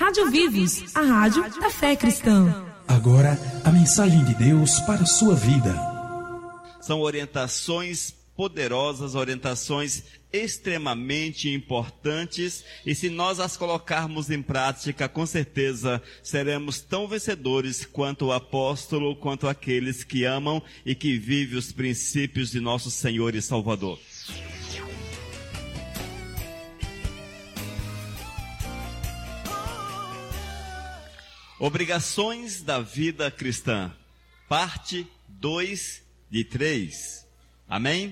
Rádio Vivos, a rádio da fé cristã. Agora, a mensagem de Deus para a sua vida. São orientações poderosas, orientações extremamente importantes, e se nós as colocarmos em prática, com certeza seremos tão vencedores quanto o apóstolo, quanto aqueles que amam e que vivem os princípios de nosso Senhor e Salvador. Obrigações da vida cristã, parte 2 de 3. Amém?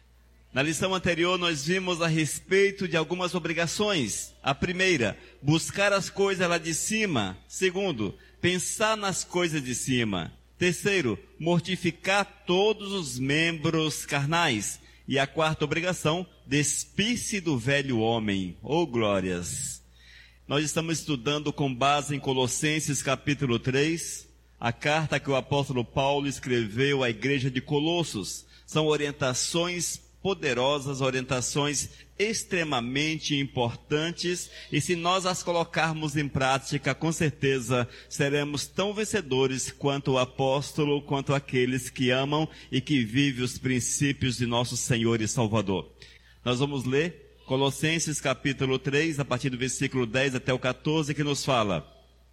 Na lição anterior nós vimos a respeito de algumas obrigações. A primeira, buscar as coisas lá de cima. Segundo, pensar nas coisas de cima. Terceiro, mortificar todos os membros carnais. E a quarta obrigação, despir-se do velho homem. Oh, glórias! Nós estamos estudando com base em Colossenses capítulo 3, a carta que o apóstolo Paulo escreveu à igreja de Colossos. São orientações poderosas, orientações extremamente importantes, e se nós as colocarmos em prática, com certeza seremos tão vencedores quanto o apóstolo, quanto aqueles que amam e que vivem os princípios de nosso Senhor e Salvador. Nós vamos ler Colossenses capítulo 3, a partir do versículo 10 até o 14, que nos fala: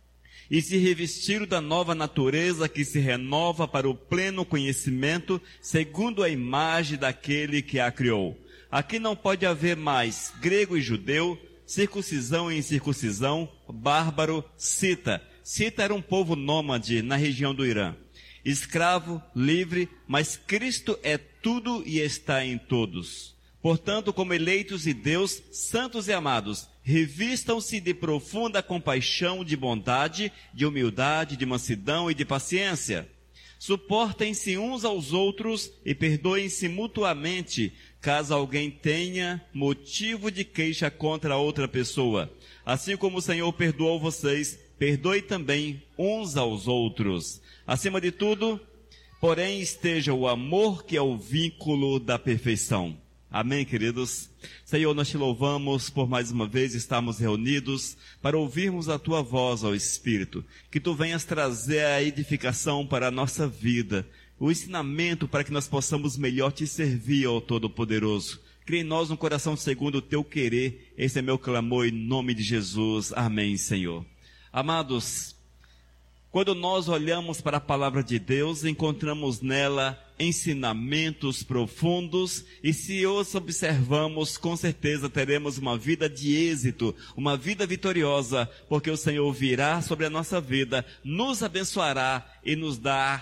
E se revestiram da nova natureza que se renova para o pleno conhecimento, segundo a imagem daquele que a criou. Aqui não pode haver mais grego e judeu, circuncisão e incircuncisão, bárbaro, cita. Cita era um povo nômade na região do Irã. Escravo, livre, mas Cristo é tudo e está em todos. Portanto, como eleitos de Deus, santos e amados, revistam-se de profunda compaixão, de bondade, de humildade, de mansidão e de paciência. Suportem-se uns aos outros e perdoem-se mutuamente, caso alguém tenha motivo de queixa contra outra pessoa. Assim como o Senhor perdoou vocês, perdoe também uns aos outros. Acima de tudo, porém, esteja o amor, que é o vínculo da perfeição. Amém, queridos? Senhor, nós te louvamos por mais uma vez estarmos reunidos para ouvirmos a tua voz, ó Espírito. Que tu venhas trazer a edificação para a nossa vida, o ensinamento para que nós possamos melhor te servir, ó Todo-Poderoso. Cria em nós um coração segundo o teu querer. Esse é meu clamor em nome de Jesus. Amém, Senhor. Amados, quando nós olhamos para a palavra de Deus, encontramos nela ensinamentos profundos, e se os observamos, com certeza teremos uma vida de êxito, uma vida vitoriosa, porque o Senhor virá sobre a nossa vida, nos abençoará e nos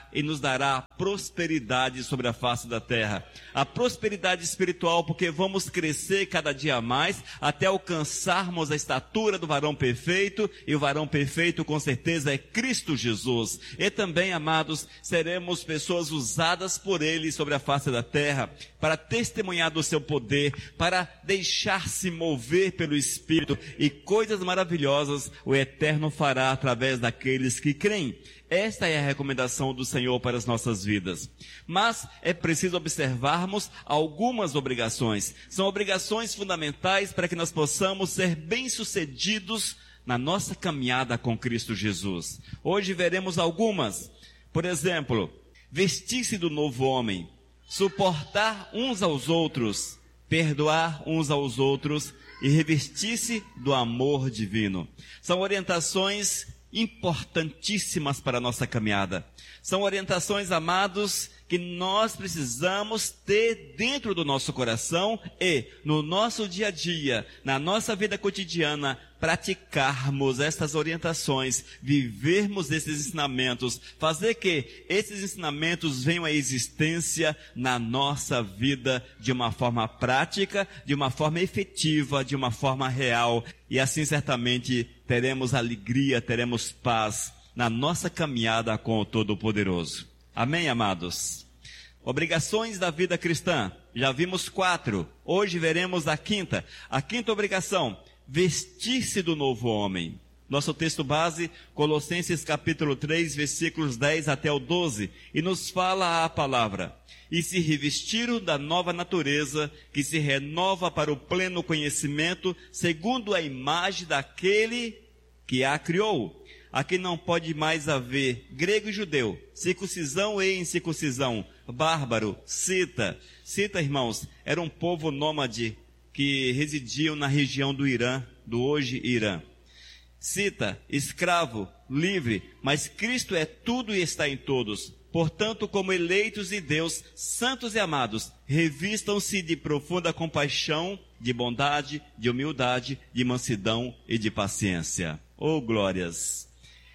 dará prosperidade sobre a face da terra. A prosperidade espiritual, porque vamos crescer cada dia mais, até alcançarmos a estatura do varão perfeito, e o varão perfeito com certeza é Cristo Jesus. E também, amados, seremos pessoas usadas por Ele sobre a face da terra, para testemunhar do seu poder, para deixar-se mover pelo Espírito, e coisas maravilhosas o Eterno fará através daqueles que creem. Esta é a recomendação do Senhor para as nossas vidas. Mas é preciso observarmos algumas obrigações. São obrigações fundamentais para que nós possamos ser bem-sucedidos na nossa caminhada com Cristo Jesus. Hoje veremos algumas. Por exemplo, vestir-se do novo homem, suportar uns aos outros, perdoar uns aos outros e revestir-se do amor divino. São orientações importantíssimas para a nossa caminhada. São orientações, amados, que nós precisamos ter dentro do nosso coração e no nosso dia a dia, na nossa vida cotidiana, praticarmos estas orientações, vivermos esses ensinamentos, fazer que esses ensinamentos venham à existência na nossa vida de uma forma prática, de uma forma efetiva, de uma forma real, e assim certamente teremos alegria, teremos paz na nossa caminhada com o Todo-Poderoso. Amém, amados? Obrigações da vida cristã. Já vimos 4. Hoje veremos a quinta. A quinta obrigação: vestir-se do novo homem. Nosso texto base, Colossenses capítulo 3, versículos 10 até o 12. E nos fala a palavra: E se revestiram da nova natureza, que se renova para o pleno conhecimento, segundo a imagem daquele que a criou. Aqui não pode mais haver grego e judeu, circuncisão e incircuncisão, bárbaro, cita. Cita, irmãos, era um povo nômade que residiam na região do Irã, do hoje Irã. Cita, escravo, livre, mas Cristo é tudo e está em todos. Portanto, como eleitos de Deus, santos e amados, revistam-se de profunda compaixão, de bondade, de humildade, de mansidão e de paciência. Oh, glórias!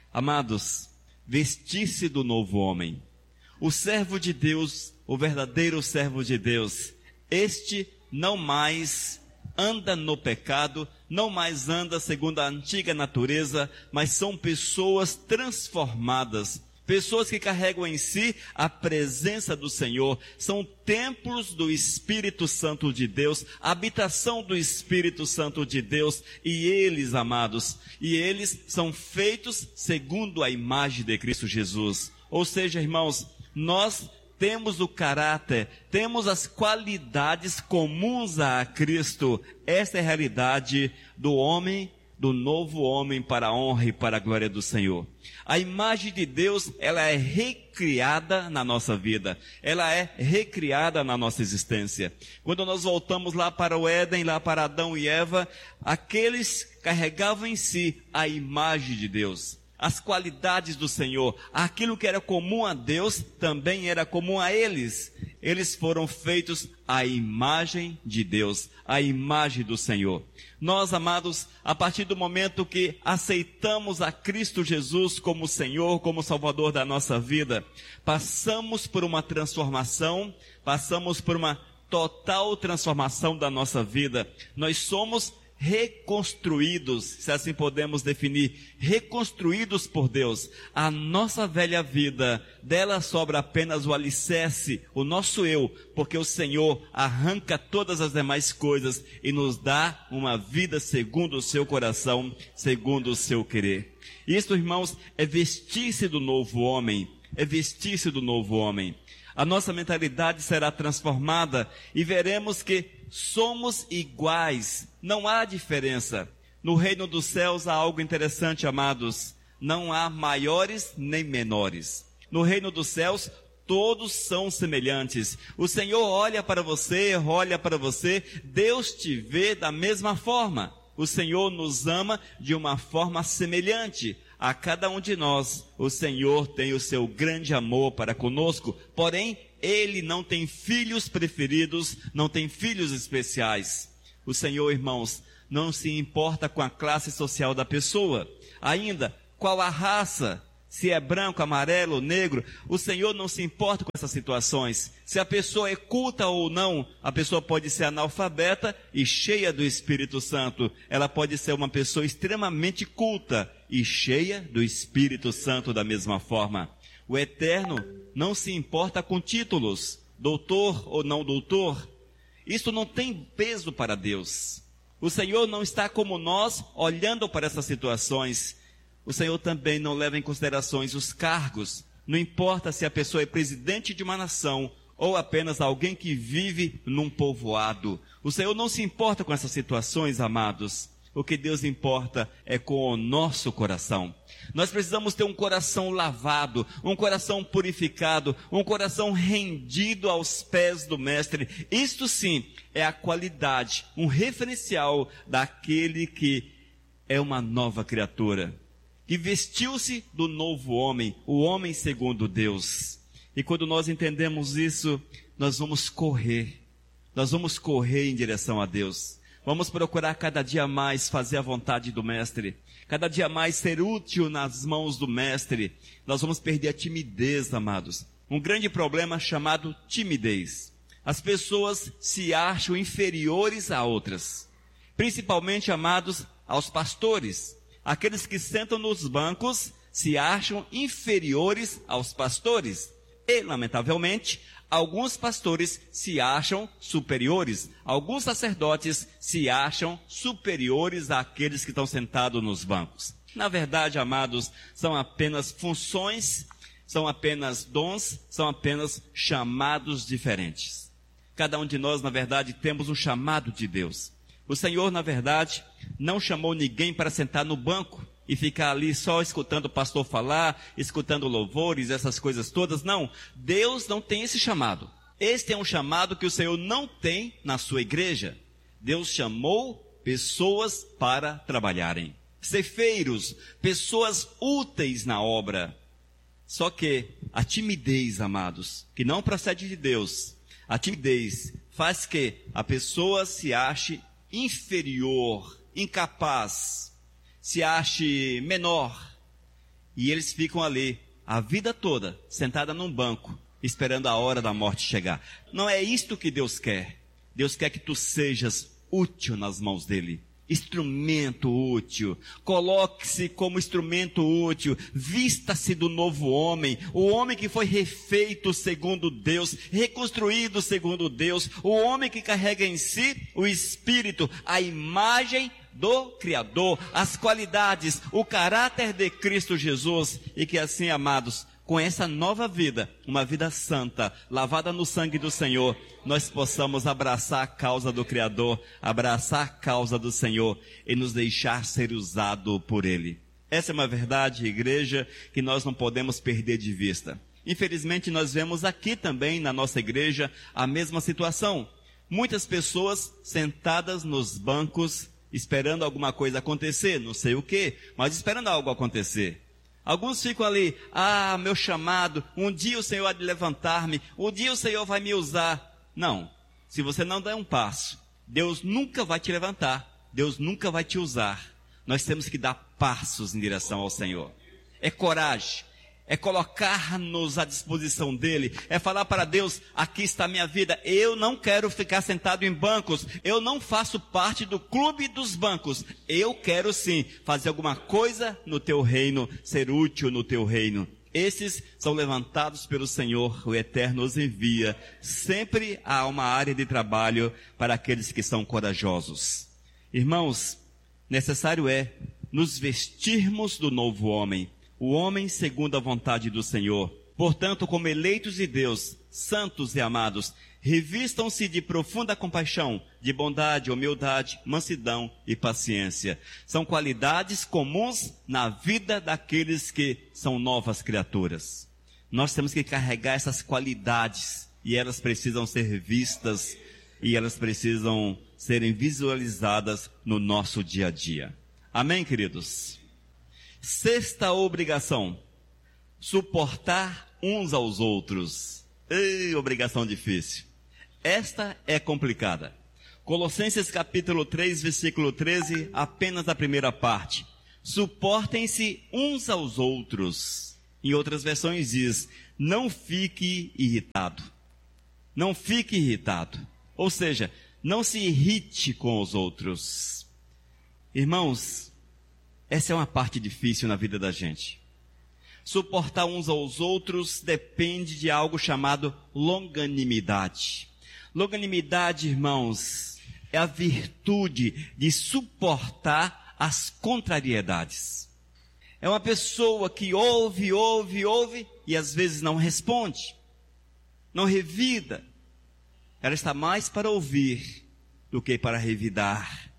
Amados, vestir-se do novo homem. O servo de Deus, o verdadeiro servo de Deus, este não mais anda no pecado, não mais anda segundo a antiga natureza, mas são pessoas transformadas, pessoas que carregam em si a presença do Senhor, são templos do Espírito Santo de Deus, habitação do Espírito Santo de Deus, e eles, amados, são feitos segundo a imagem de Cristo Jesus. Ou seja, irmãos, nós temos o caráter, temos as qualidades comuns a Cristo. Esta é a realidade do homem, do novo homem, para a honra e para a glória do Senhor. A imagem de Deus, ela é recriada na nossa vida, ela é recriada na nossa existência. Quando nós voltamos lá para o Éden, lá para Adão e Eva, aqueles carregavam em si a imagem de Deus, as qualidades do Senhor, aquilo que era comum a Deus, também era comum a eles. Eles foram feitos à imagem de Deus, à imagem do Senhor. Nós, amados, a partir do momento que aceitamos a Cristo Jesus como Senhor, como Salvador da nossa vida, passamos por uma transformação, passamos por uma total transformação da nossa vida. Nós somos reconstruídos, se assim podemos definir, reconstruídos por Deus. A nossa velha vida, dela sobra apenas o alicerce, o nosso eu, porque o Senhor arranca todas as demais coisas e nos dá uma vida segundo o seu coração, segundo o seu querer. Isso, irmãos, é vestir-se do novo homem, é vestir-se do novo homem. A nossa mentalidade será transformada e veremos que somos iguais, não há diferença. No reino dos céus há algo interessante, amados, não há maiores nem menores. No reino dos céus todos são semelhantes. O Senhor olha para você, Deus te vê da mesma forma. O Senhor nos ama de uma forma semelhante. A cada um de nós, o Senhor tem o seu grande amor para conosco, porém, Ele não tem filhos preferidos, não tem filhos especiais. O Senhor, irmãos, não se importa com a classe social da pessoa, ainda qual a raça, se é branco, amarelo, negro, o Senhor não se importa com essas situações. Se a pessoa é culta ou não, a pessoa pode ser analfabeta e cheia do Espírito Santo. Ela pode ser uma pessoa extremamente culta e cheia do Espírito Santo da mesma forma. O Eterno não se importa com títulos, doutor ou não doutor. Isso não tem peso para Deus. O Senhor não está como nós, olhando para essas situações. O Senhor também não leva em considerações os cargos. Não importa se a pessoa é presidente de uma nação ou apenas alguém que vive num povoado. O Senhor não se importa com essas situações, amados. O que Deus importa é com o nosso coração. Nós precisamos ter um coração lavado, um coração purificado, um coração rendido aos pés do Mestre. Isto sim é a qualidade, um referencial daquele que é uma nova criatura, que vestiu-se do novo homem, o homem segundo Deus. E quando nós entendemos isso, nós vamos correr em direção a Deus. Vamos procurar cada dia mais fazer a vontade do Mestre, cada dia mais ser útil nas mãos do Mestre. Nós vamos perder a timidez, amados. Um grande problema chamado timidez. As pessoas se acham inferiores a outras, principalmente, amados, aos pastores. Aqueles que sentam nos bancos se acham inferiores aos pastores. E, lamentavelmente, alguns pastores se acham superiores. Alguns sacerdotes se acham superiores àqueles que estão sentados nos bancos. Na verdade, amados, são apenas funções, são apenas dons, são apenas chamados diferentes. Cada um de nós, na verdade, temos um chamado de Deus. O Senhor, na verdade, não chamou ninguém para sentar no banco. e ficar ali só escutando o pastor falar, escutando louvores, essas coisas todas. Não, Deus não tem esse chamado. Este é um chamado que o Senhor não tem na sua igreja. Deus chamou pessoas para trabalharem. Ceifeiros, pessoas úteis na obra. Só que a timidez, amados, que não procede de Deus, a timidez faz que a pessoa se ache inferior, incapaz, se ache menor. E eles ficam ali a vida toda, sentada num banco, esperando a hora da morte chegar. Não é isto que Deus quer. Deus quer que tu sejas útil nas mãos dele. Instrumento útil. Coloque-se como instrumento útil. Vista-se do novo homem. O homem que foi refeito segundo Deus, reconstruído segundo Deus. O homem que carrega em si o Espírito, a imagem do Criador, as qualidades, o caráter de Cristo Jesus. E que assim, amados, com essa nova vida, uma vida santa, lavada no sangue do Senhor, nós possamos abraçar a causa do Criador, abraçar a causa do Senhor e nos deixar ser usado por Ele. Essa é uma verdade, igreja, que nós não podemos perder de vista. Infelizmente, nós vemos aqui também na nossa igreja a mesma situação. Muitas pessoas sentadas nos bancos, esperando alguma coisa acontecer, não sei o quê, mas esperando algo acontecer. Alguns ficam ali, meu chamado, um dia o Senhor há de levantar-me, um dia o Senhor vai me usar. Não, se você não der um passo, Deus nunca vai te levantar, Deus nunca vai te usar. Nós temos que dar passos em direção ao Senhor. É coragem, é colocar-nos à disposição dEle, é falar para Deus, aqui está a minha vida, eu não quero ficar sentado em bancos, eu não faço parte do clube dos bancos, eu quero sim fazer alguma coisa no teu reino, ser útil no teu reino. Esses são levantados pelo Senhor, o Eterno os envia, sempre há uma área de trabalho para aqueles que são corajosos. Irmãos, necessário é nos vestirmos do novo homem, o homem segundo a vontade do Senhor. Portanto, como eleitos de Deus, santos e amados, revistam-se de profunda compaixão, de bondade, humildade, mansidão e paciência. São qualidades comuns na vida daqueles que são novas criaturas. Nós temos que carregar essas qualidades e elas precisam ser vistas e elas precisam serem visualizadas no nosso dia a dia. Amém, queridos? Sexta obrigação, suportar uns aos outros. Ei, obrigação difícil. Esta é complicada. Colossenses capítulo 3, versículo 13, apenas a primeira parte. Suportem-se uns aos outros. Em outras versões diz, não fique irritado. Não fique irritado. Ou seja, não se irrite com os outros. Irmãos, essa é uma parte difícil na vida da gente. Suportar uns aos outros depende de algo chamado longanimidade. Longanimidade, irmãos, é a virtude de suportar as contrariedades. É uma pessoa que ouve e às vezes não responde, não revida. Ela está mais para ouvir do que para revidar.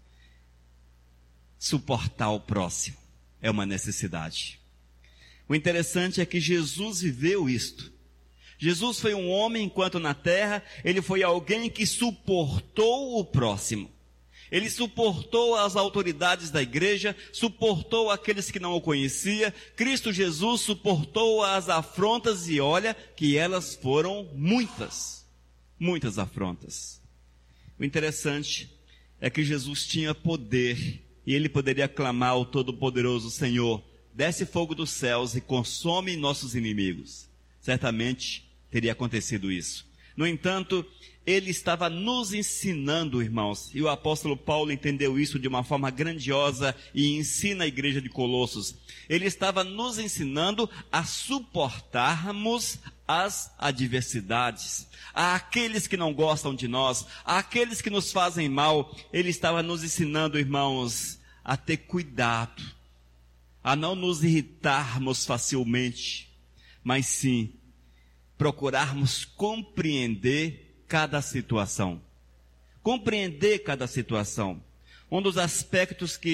Suportar o próximo é uma necessidade. O interessante é que Jesus viveu isto. Jesus foi um homem enquanto na terra, ele foi alguém que suportou o próximo. Ele suportou as autoridades da igreja, suportou aqueles que não o conheciam. Cristo Jesus suportou as afrontas e olha que elas foram muitas afrontas. O interessante é que Jesus tinha poder e ele poderia clamar ao Todo-Poderoso Senhor, desce fogo dos céus e consome nossos inimigos. Certamente teria acontecido isso. No entanto, ele estava nos ensinando, irmãos, e o apóstolo Paulo entendeu isso de uma forma grandiosa e ensina a igreja de Colossos. Ele estava nos ensinando a suportarmos as adversidades, àqueles que não gostam de nós, àqueles que nos fazem mal. Ele estava nos ensinando, irmãos, a ter cuidado, a não nos irritarmos facilmente, mas sim procurarmos compreender cada situação. Compreender cada situação. Um dos aspectos que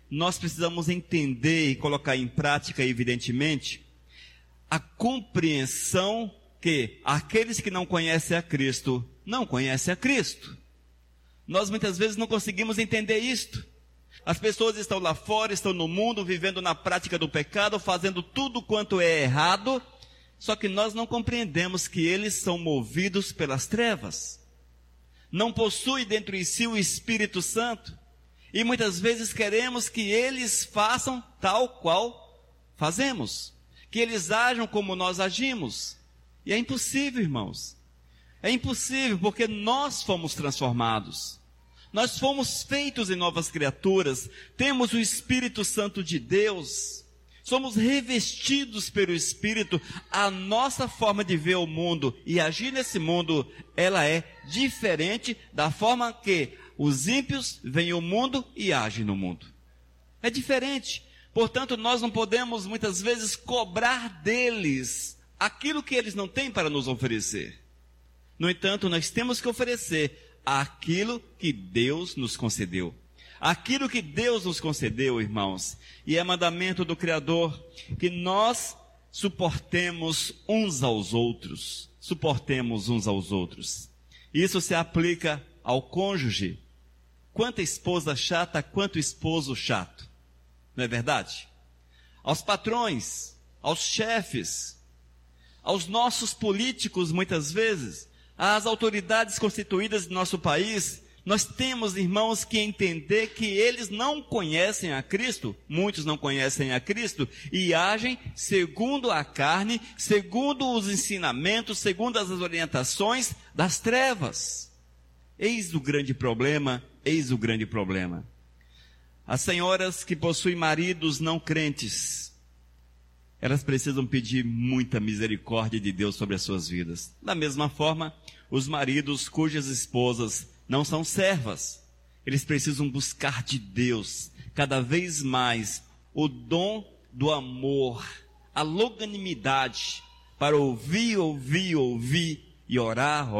nós precisamos entender e colocar em prática, evidentemente, a compreensão que aqueles que não conhecem a Cristo, não conhecem a Cristo. Nós muitas vezes não conseguimos entender isto. As pessoas estão lá fora, estão no mundo, vivendo na prática do pecado, fazendo tudo quanto é errado, só que nós não compreendemos que eles são movidos pelas trevas. Não possuem dentro de si o Espírito Santo. E muitas vezes queremos que eles façam tal qual fazemos. Que eles ajam como nós agimos. E é impossível, irmãos. É impossível, porque nós fomos transformados. Nós fomos feitos em novas criaturas. Temos o Espírito Santo de Deus. Somos revestidos pelo Espírito. A nossa forma de ver o mundo e agir nesse mundo, ela é diferente da forma que os ímpios veem o mundo e agem no mundo. É diferente. Portanto, nós não podemos muitas vezes cobrar deles aquilo que eles não têm para nos oferecer. No entanto, nós temos que oferecer aquilo que Deus nos concedeu. Aquilo que Deus nos concedeu, irmãos, e é mandamento do Criador, que nós suportemos uns aos outros. Suportemos uns aos outros. Isso se aplica ao cônjuge. Quanta esposa chata, quanto esposo chato. Não é verdade? Aos patrões, aos chefes, aos nossos políticos, muitas vezes, às autoridades constituídas do nosso país, nós temos, irmãos, que entender que eles não conhecem a Cristo, muitos não conhecem a Cristo, e agem segundo a carne, segundo os ensinamentos, segundo as orientações das trevas. Eis o grande problema, eis o grande problema. As senhoras que possuem maridos não crentes, elas precisam pedir muita misericórdia de Deus sobre as suas vidas. Da mesma forma, os maridos cujas esposas não são servas, eles precisam buscar de Deus cada vez mais o dom do amor, a longanimidade, para ouvir e orar.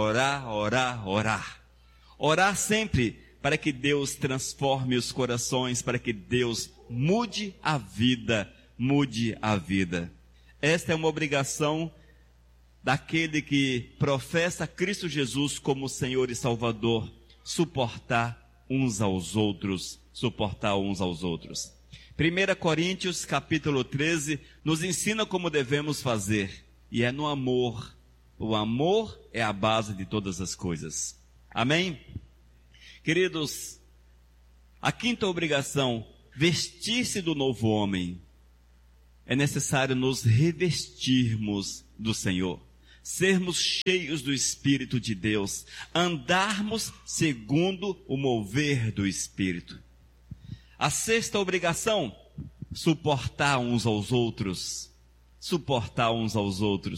Orar sempre para que Deus transforme os corações, para que Deus mude a vida. Esta é uma obrigação daquele que professa Cristo Jesus como Senhor e Salvador, suportar uns aos outros. 1 Coríntios capítulo 13 nos ensina como devemos fazer, e é no amor. O amor é a base de todas as coisas. Amém? Queridos, a quinta obrigação, vestir-se do novo homem. É necessário nos revestirmos do Senhor, sermos cheios do Espírito de Deus, andarmos segundo o mover do Espírito. A sexta obrigação, suportar uns aos outros.